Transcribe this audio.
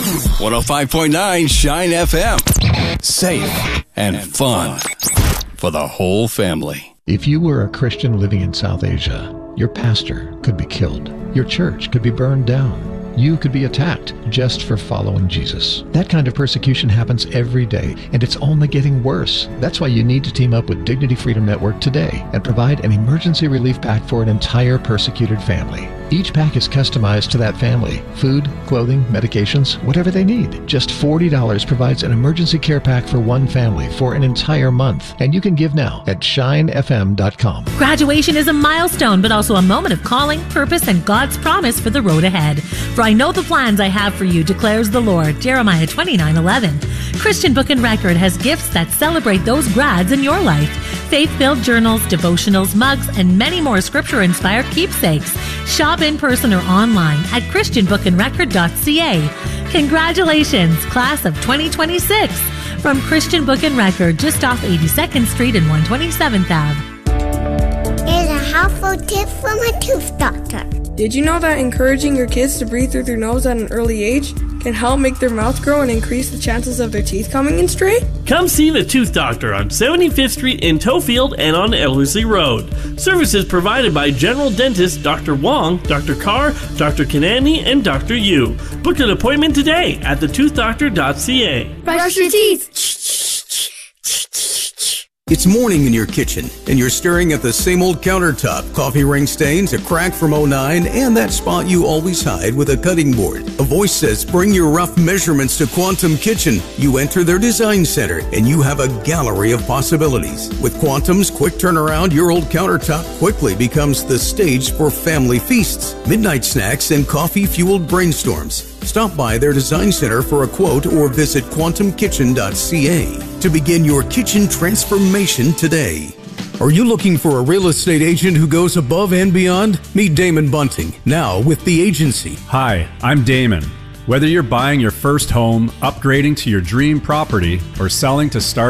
105.9 Shine FM. Safe and fun for the whole family. If you were a Christian living in South Asia, your pastor could be killed. Your church could be burned down. You could be attacked just for following Jesus. That kind of persecution happens every day, and it's only getting worse. That's why you need to team up with Dignity Freedom Network today and provide an emergency relief pack for an entire persecuted family. Each pack is customized to that family. Food, clothing, medications, whatever they need. Just $40 provides an emergency care pack for one family for an entire month. And you can give now at shinefm.com. Graduation is a milestone, but also a moment of calling, purpose, and God's promise for the road ahead. For I know the plans I have for you, declares the Lord. Jeremiah 29:11. Christian Book and Record has gifts that celebrate those grads in your life. Faith-filled journals, devotionals, mugs, and many more scripture-inspired keepsakes. Shop in person or online at christianbookandrecord.ca. Congratulations, class of 2026. From Christian Book and Record, just off 82nd Street and 127th Ave. Here's a helpful tip from a tooth doctor. Did you know that encouraging your kids to breathe through their nose at an early age can help make their mouth grow and increase the chances of their teeth coming in straight? Come see the Tooth Doctor on 75th Street in Tofield and on Ellerslie Road. Services provided by General Dentist Dr. Wong, Dr. Carr, Dr. Kanani, and Dr. Yu. Book an appointment today at thetoothDoctor.ca. Brush your teeth! It's morning in your kitchen, and you're staring at the same old countertop, coffee ring stains, a crack from '09, and that spot you always hide with a cutting board. A voice says, bring your rough measurements to Quantum Kitchen. You enter their design center, and you have a gallery of possibilities. With Quantum's quick turnaround, your old countertop quickly becomes the stage for family feasts, midnight snacks, and coffee-fueled brainstorms. Stop by their design center for a quote or visit quantumkitchen.ca to begin your kitchen transformation today. Are you looking for a real estate agent who goes above and beyond? Meet Damon Bunting, now with The Agency. Hi, I'm Damon. Whether you're buying your first home, upgrading to your dream property, or selling to start